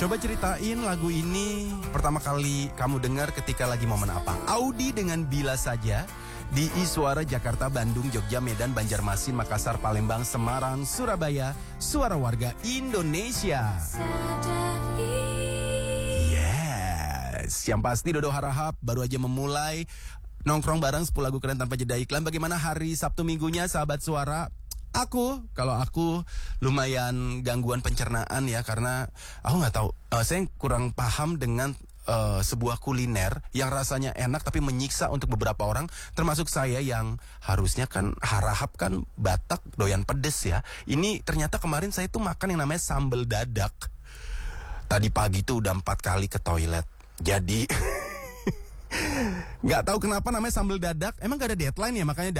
Coba ceritain lagu ini pertama kali kamu dengar ketika lagi momen apa? Audi dengan Bila Saja di Suara Jakarta, Bandung, Jogja, Medan, Banjarmasin, Makassar, Palembang, Semarang, Surabaya, Suara Warga Indonesia. Yes, yang pasti Dodo Harahap baru aja memulai nongkrong bareng 10 lagu keren tanpa jeda iklan. Bagaimana hari Sabtu minggunya sahabat Suara? Kalau aku lumayan gangguan pencernaan ya, karena aku nggak tahu, saya kurang paham dengan sebuah kuliner yang rasanya enak tapi menyiksa untuk beberapa orang, termasuk saya yang harusnya kan harahap kan Batak doyan pedes ya. Ini ternyata kemarin saya tuh makan yang namanya sambal dadak. Tadi pagi tuh udah 4 kali ke toilet. Jadi nggak tahu kenapa namanya sambal dadak. Emang gak ada deadline ya, makanya